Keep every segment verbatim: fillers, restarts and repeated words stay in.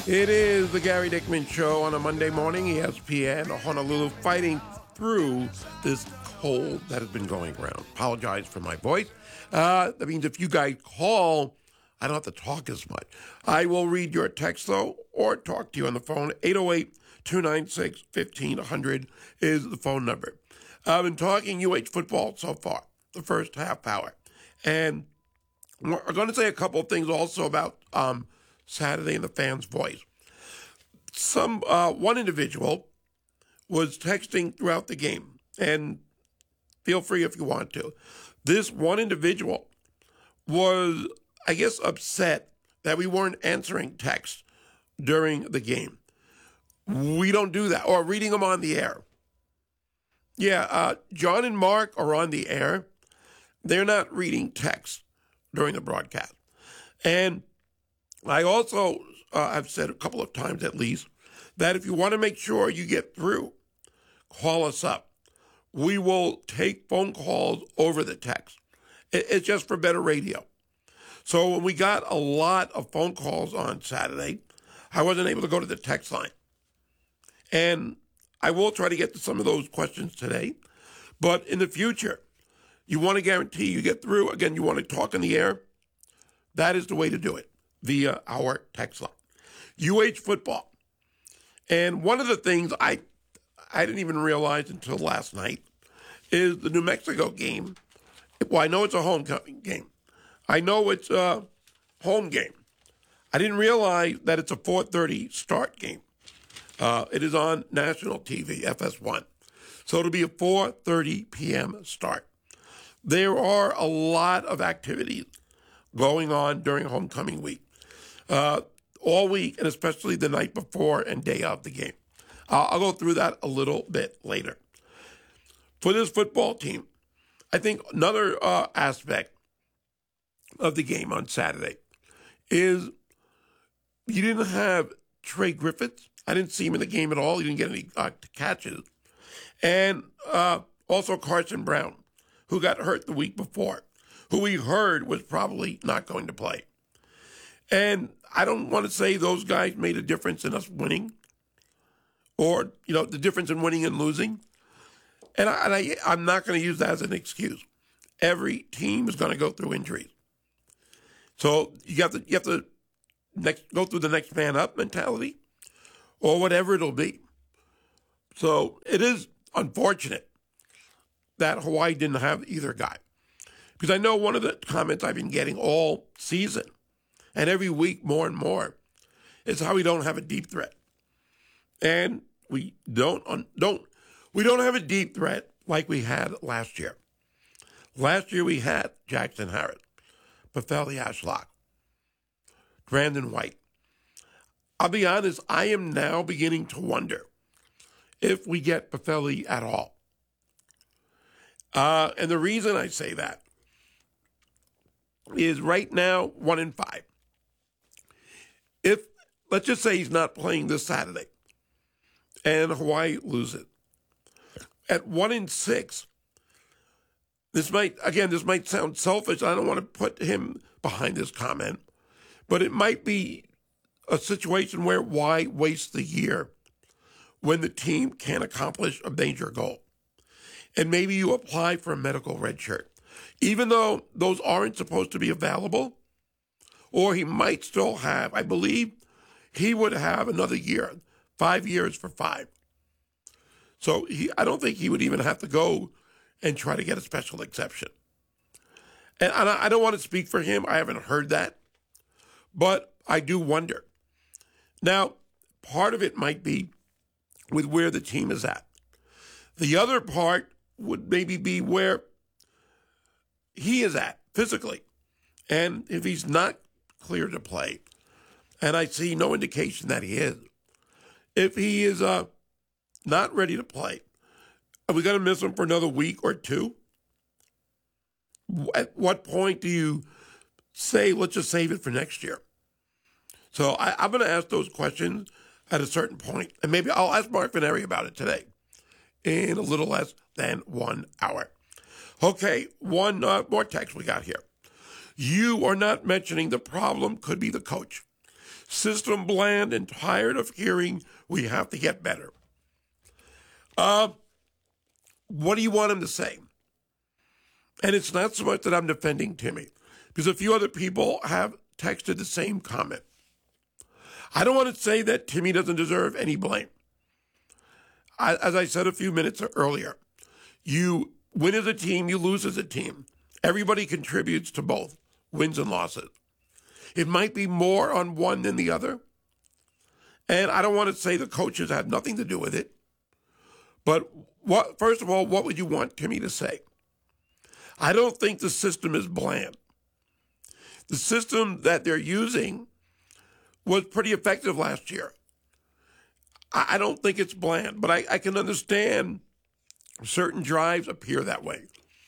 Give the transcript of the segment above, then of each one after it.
It is the Gary Dickman Show on a Monday morning, E S P N, Honolulu, fighting through this cold that has been going around. Apologize for my voice. Uh, that means if you guys call, I don't have to talk as much. I will read your text, though, or talk to you on the phone. eight oh eight, two nine six, one five zero zero is the phone number. I've been talking U H football so far, the first half hour. And we're going to say a couple of things also about um, Saturday and the fans' voice. Some uh, one individual was texting throughout the game, and feel free if you want to. This one individual was, I guess, upset that we weren't answering texts during the game. We don't do that, or reading them on the air. Yeah, uh, John and Mark are on the air. They're not reading texts during the broadcast. And I also uh, have said a couple of times at least that if you want to make sure you get through, call us up. We will take phone calls over the text. It, it's just for better radio. So when we got a lot of phone calls on Saturday, I wasn't able to go to the text line. And I will try to get to some of those questions today. But in the future, you want to guarantee you get through. Again, you want to talk in the air. That is the way to do it, via our text line. U H football. And one of the things I I didn't even realize until last night is the New Mexico game. Well, I know it's a homecoming game. I know it's a home game. I didn't realize that it's a four thirty start game. Uh, it is on national T V, F S one. So it'll be a four thirty p.m. start. There are a lot of activities going on during homecoming week, uh, all week, and especially the night before and day of the game. Uh, I'll go through that a little bit later. For this football team, I think another uh, aspect of the game on Saturday is you didn't have Trey Griffiths. I didn't see him in the game at all. He didn't get any uh, catches. And uh, also Carson Brown, who got hurt the week before, who we heard was probably not going to play. And I don't want to say those guys made a difference in us winning or, you know, the difference in winning and losing. And, I, and I, I'm not going to use that as an excuse. Every team is going to go through injuries. So you have to, you have to next, go through the next man up mentality or whatever it'll be. So it is unfortunate that Hawaii didn't have either guy. Because I know one of the comments I've been getting all season, and every week more and more, is how we don't have a deep threat. And we don't don't we don't have a deep threat like we had last year. Last year we had Jackson Harris, Bethel Ashlock, Brandon White. I'll be honest, I am now beginning to wonder if we get Bethel at all. Uh, and the reason I say that is right now, one in five. If, let's just say he's not playing this Saturday and Hawaii loses. At one in six, this might, again, this might sound selfish. I don't want to put him behind this comment, but it might be a situation where why waste the year when the team can't accomplish a major goal? And maybe you apply for a medical red shirt, even though those aren't supposed to be available, or he might still have, I believe he would have another year, five years for five. So he, I don't think he would even have to go and try to get a special exception. And, and I, I don't want to speak for him. I haven't heard that, but I do wonder. Now, part of it might be with where the team is at. The other part would maybe be where he is at physically. And if he's not clear to play, and I see no indication that he is, if he is uh, not ready to play, are we going to miss him for another week or two? At what point do you say, let's just save it for next year? So I, I'm going to ask those questions at a certain point, and maybe I'll ask Mark Fineri about it today in a little less than one hour. Okay, one uh, more text we got here. You are not mentioning the problem could be the coach. system bland, and tired of hearing we have to get better. Uh, what do you want him to say? And it's not so much that I'm defending Timmy, because a few other people have texted the same comment. I don't want to say that Timmy doesn't deserve any blame. I, as I said a few minutes earlier, you win as a team, you lose as a team. Everybody contributes to both wins and losses. It might be more on one than the other. And I don't want to say the coaches had nothing to do with it. But what, first of all, what would you want Timmy to say? I don't think the system is bland. The system that they're using was pretty effective last year. I don't think it's bland, but I, I can understand certain drives appear that way.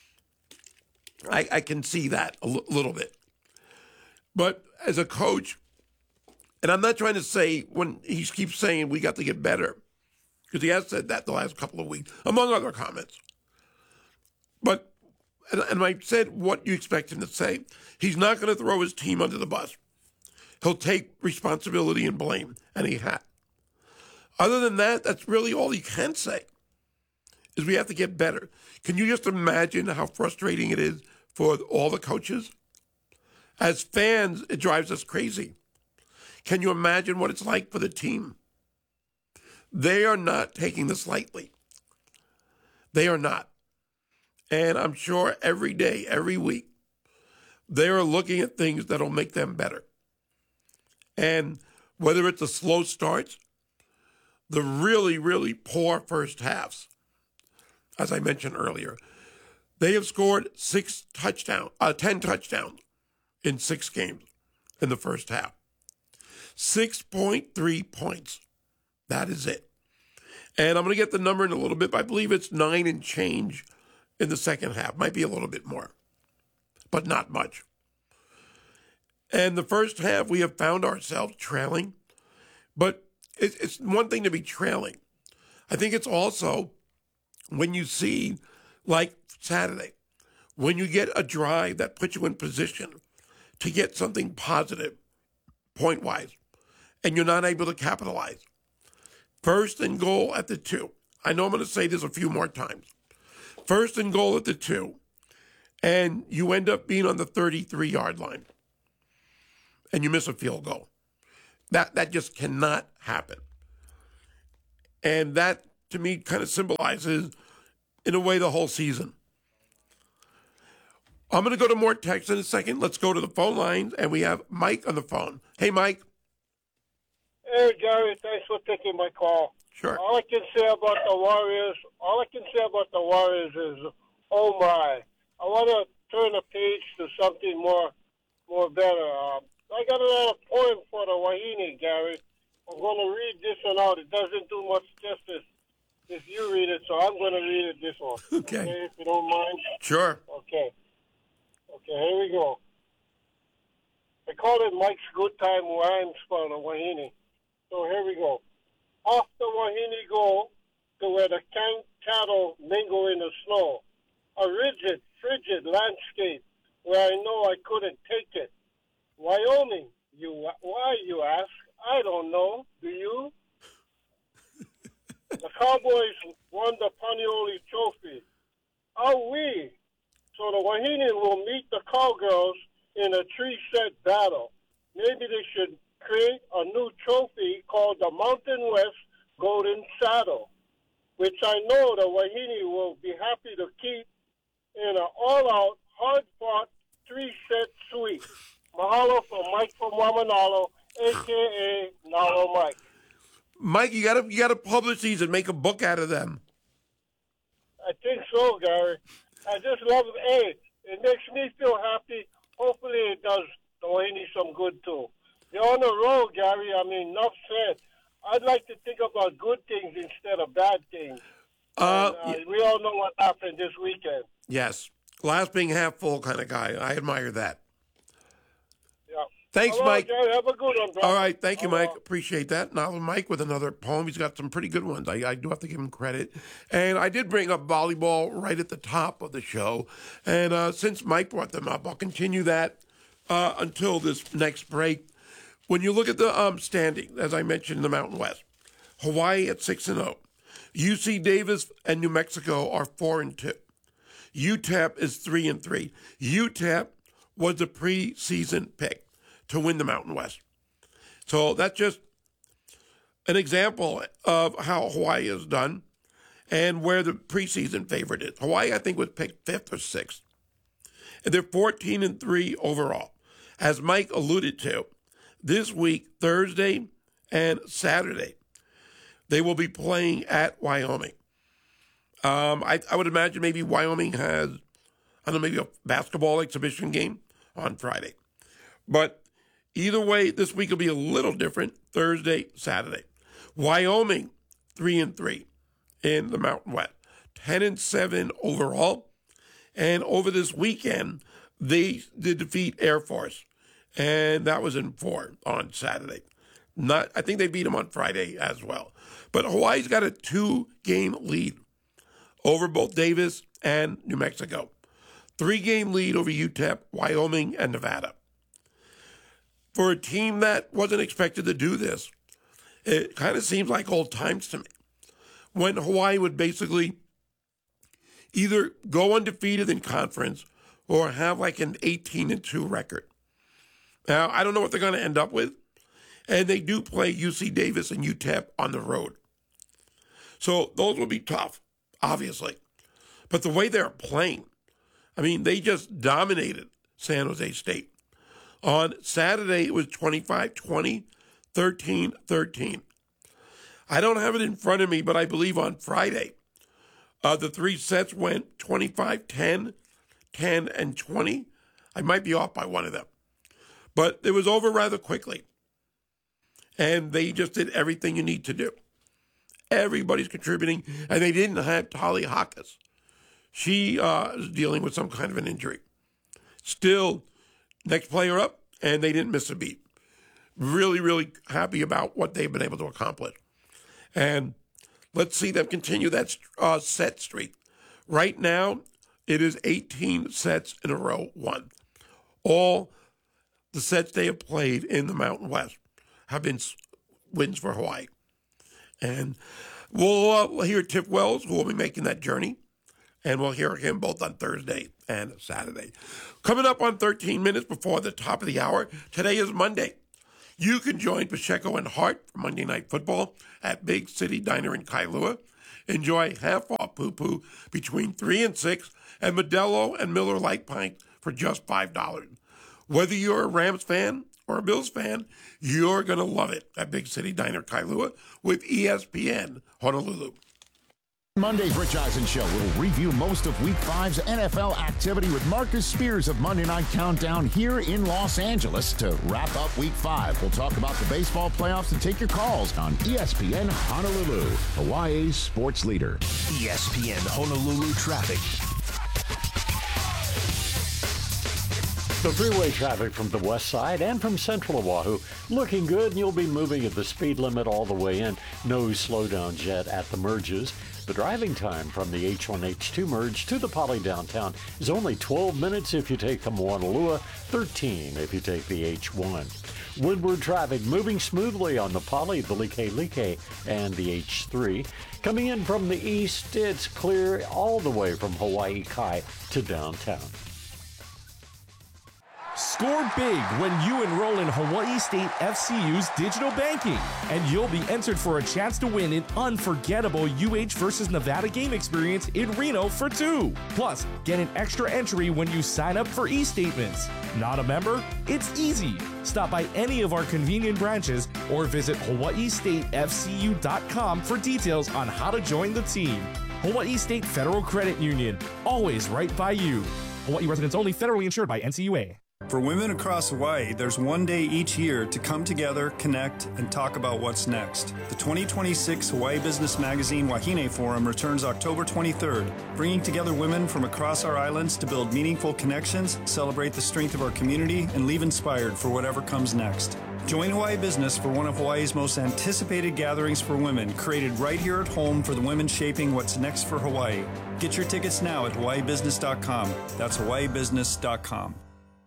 I, I can see that a l- little bit. But as a coach, and I'm not trying to say when he keeps saying we got to get better, because he has said that the last couple of weeks, among other comments. But, and, and I said what you expect him to say. He's not going to throw his team under the bus. He'll take responsibility and blame, and he has. Other than that, that's really all you can say, is we have to get better. Can you just imagine how frustrating it is for all the coaches? As fans, it drives us crazy. Can you imagine what it's like for the team? They are not taking this lightly. They are not. And I'm sure every day, every week, they are looking at things that'll make them better. And whether it's the slow starts, the really, really poor first halves, as I mentioned earlier, they have scored six touchdowns, uh, ten touchdowns in six games in the first half. six point three points. That is it. And I'm going to get the number in a little bit, but I believe it's nine and change in the second half. Might be a little bit more, but not much. And the first half, we have found ourselves trailing, but it's one thing to be trailing. I think it's also when you see, like Saturday, when you get a drive that puts you in position to get something positive, point-wise, and you're not able to capitalize. First and goal at the two. I know I'm going to say this a few more times. First and goal at the two, and you end up being on the thirty-three-yard line, and you miss a field goal. That that just cannot happen. And that, to me, kind of symbolizes, in a way, the whole season. I'm going to go to more text in a second. Let's go to the phone lines, and we have Mike on the phone. Hey, Mike. Hey, Gary. Thanks for taking my call. Sure. All I can say about the Warriors, all I can say about the Warriors is, oh, my. I want to turn the page to something more more better. Uh, I got another poem for the Wahine, Gary. I'm going to read this one out. It doesn't do much justice if you read it, so I'm going to read it this one. Okay. Okay, if you don't mind. Sure. Okay. Okay, here we go. I call it Mike's Good Time Rhymes for the Wahine. So here we go. Off the Wahine go to where the can- cattle mingle in the snow. A rigid, frigid landscape where I know I couldn't take it. Wyoming, you why, you ask? I don't know. Do you? The Cowboys won the Panioli Trophy. Are we? So the Wahine will meet the Cowgirls in a three-set battle. Maybe they should create a new trophy called the Mountain West Golden Saddle, which I know the Wahine will be happy to keep in an all-out, hard-fought, three-set sweep. Mahalo from Mike from Wamanalo, a k a. Nalo Mike. Mike, you gotta you gotta publish these and make a book out of them. I think so, Gary. I just love it. Hey, it makes me feel happy. Hopefully it does the Wahine some good, too. They're on the road, Gary. I mean, enough said. I'd like to think about good things instead of bad things. Uh, and, uh, we all know what happened this weekend. Yes. Glass being half full kind of guy. I admire that. Yeah. Thanks, Hello, Mike. Gary. Have a good one, bro. All right. Thank you, Hello. Mike. Appreciate that. Now, Mike with another poem. He's got some pretty good ones. I, I do have to give him credit. And I did bring up volleyball right at the top of the show. And uh, since Mike brought them up, I'll continue that uh, until this next break. when you look at the um, standing, as I mentioned in the Mountain West, Hawaii at six and zero, U C Davis and New Mexico are four and two. U T E P is three and three. U T E P was the preseason pick to win the Mountain West. So that's just an example of how Hawaii has done and where the preseason favorite is. Hawaii, I think, was picked fifth or sixth. And they're fourteen and three overall. As Mike alluded to, this week, Thursday and Saturday, they will be playing at Wyoming. Um, I, I would imagine maybe Wyoming has, I don't know, maybe a basketball exhibition game on Friday. But either way, this week will be a little different, Thursday, Saturday. Wyoming, three and three in the Mountain West, ten and seven overall. And over this weekend, they did defeat Air Force, and that was in four on Saturday. Not, I think they beat them on Friday as well. But Hawaii's got a two-game lead over both Davis and New Mexico. Three-game lead over U T E P, Wyoming, and Nevada. For a team that wasn't expected to do this, it kind of seems like old times to me, when Hawaii would basically either go undefeated in conference or have like an eighteen and two record. Now, I don't know what they're going to end up with, and they do play U C Davis and U T E P on the road. So those will be tough, obviously. But the way they're playing, I mean, they just dominated San Jose State. On Saturday, it was twenty-five twenty, thirteen thirteen. I don't have it in front of me, but I believe on Friday, uh, the three sets went twenty-five ten, ten, and twenty. I might be off by one of them. But it was over rather quickly. And they just did everything you need to do. Everybody's contributing, and they didn't have Tali Hawkes. She uh, is dealing with some kind of an injury. Still, next player up, and they didn't miss a beat. Really, really happy about what they've been able to accomplish. And let's see them continue that uh, set streak. Right now, it is eighteen sets in a row won. All the sets they have played in the Mountain West have been wins for Hawaii. And we'll uh, hear Tiff Wells, who will be making that journey. And we'll hear him both on Thursday and Saturday. Coming up on thirteen minutes before the top of the hour, today is Monday. You can join Pacheco and Hart for Monday Night Football at Big City Diner in Kailua. Enjoy half-off poo-poo between three and six, and Modelo and Miller Lite Pint for just five dollars. Whether you're a Rams fan or a Bills fan, you're going to love it at Big City Diner Kailua with E S P N Honolulu. Monday's Rich Eisen Show will review most of Week five's N F L activity with Marcus Spears of Monday Night Countdown here in Los Angeles to wrap up Week five. We'll talk about the baseball playoffs and take your calls on E S P N Honolulu, Hawaii's sports leader. E S P N Honolulu traffic. The freeway traffic from the west side and from central Oahu looking good, and you'll be moving at the speed limit all the way in. No slowdowns yet at the merges. The driving time from the H one H two merge to the Poly downtown is only twelve minutes if you take the Moanalua, thirteen if you take the H one. Windward traffic moving smoothly on the Poly, the Like Like, and the H three. Coming in from the east, it's clear all the way from Hawaii Kai to downtown. Score big when you enroll in Hawaii State F C U's digital banking, and you'll be entered for a chance to win an unforgettable U H versus Nevada game experience in Reno for two. Plus, get an extra entry when you sign up for e-statements. Not a member? It's easy. Stop by any of our convenient branches or visit hawaii state f c u dot com for details on how to join the team. Hawaii State Federal Credit Union, always right by you. Hawaii residents only, federally insured by N C U A. For women across Hawaii, there's one day each year to come together, connect, and talk about what's next. The twenty twenty-six Hawaii Business Magazine Wahine Forum returns October twenty-third, bringing together women from across our islands to build meaningful connections, celebrate the strength of our community, and leave inspired for whatever comes next. Join Hawaii Business for one of Hawaii's most anticipated gatherings for women, created right here at home for the women shaping what's next for Hawaii. Get your tickets now at hawaii business dot com. That's hawaii business dot com.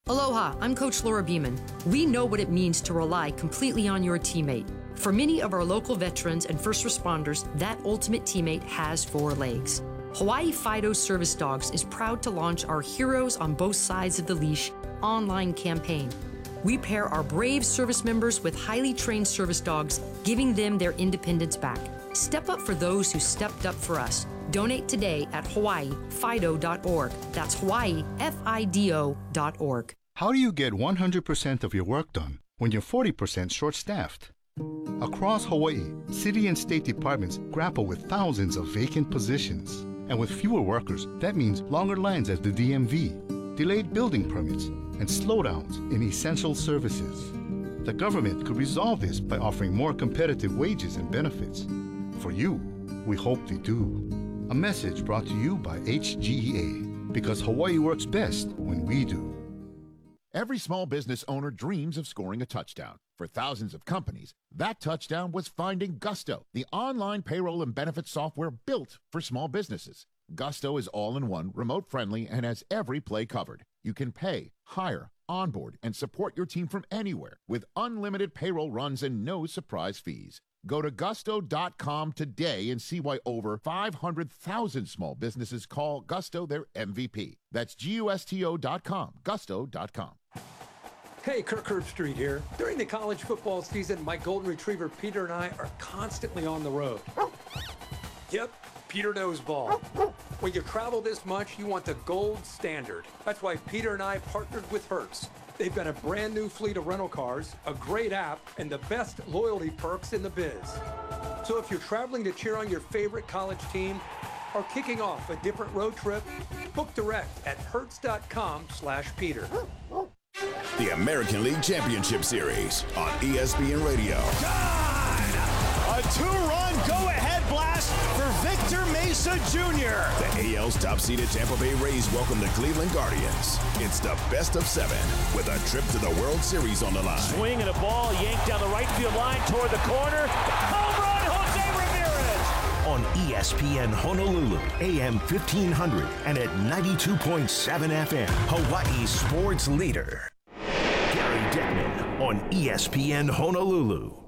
Aloha, I'm Coach Laura Beeman. We know what it means to rely completely on your teammate. For many of our local veterans and first responders, that ultimate teammate has four legs. Hawaii Fido Service Dogs is proud to launch our Heroes on Both Sides of the Leash online campaign. We pair our brave service members with highly trained service dogs, giving them their independence back. Step up for those who stepped up for us. Donate today at hawaii fido dot org. That's Hawaii F I D O dot org. How do you get one hundred percent of your work done when you're forty percent short-staffed? Across Hawaii, city and state departments grapple with thousands of vacant positions. And with fewer workers, that means longer lines at the D M V, delayed building permits, and slowdowns in essential services. The government could resolve this by offering more competitive wages and benefits. For you, we hope they do. A message brought to you by H G E A, because Hawaii works best when we do. Every small business owner dreams of scoring a touchdown. For thousands of companies, that touchdown was finding Gusto, the online payroll and benefits software built for small businesses. Gusto is all-in-one, remote-friendly, and has every play covered. You can pay, hire, onboard, and support your team from anywhere with unlimited payroll runs and no surprise fees. Go to gusto dot com today and see why over five hundred thousand small businesses call Gusto their M V P. That's G U S T O dot com, gusto dot com. Hey, Kirk Herbstreit here. During the college football season, my golden retriever Peter and I are constantly on the road. Yep, Peter knows ball. When you travel this much, you want the gold standard. That's why Peter and I partnered with Hertz. They've got a brand new fleet of rental cars, a great app, and the best loyalty perks in the biz. So if you're traveling to cheer on your favorite college team or kicking off a different road trip, book direct at hertz dot com slash Peter. The American League Championship Series on E S P N Radio. God! A two-run go-ahead blast for Victor Mesa Junior The A L's top-seeded Tampa Bay Rays welcome the Cleveland Guardians. It's the best of seven with a trip to the World Series on the line. Swing and a ball yanked down the right field line toward the corner. Home run, Jose Ramirez! On E S P N Honolulu, A M fifteen hundred and at ninety-two point seven F M, Hawaii's sports leader. Gary Dickman on E S P N Honolulu.